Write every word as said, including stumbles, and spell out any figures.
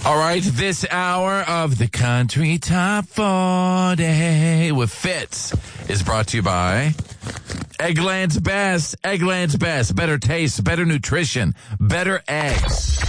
All right, this hour of the Country Top forty with Fitz is brought to you by Eggland's Best. Eggland's Best. Better taste, better nutrition, better eggs.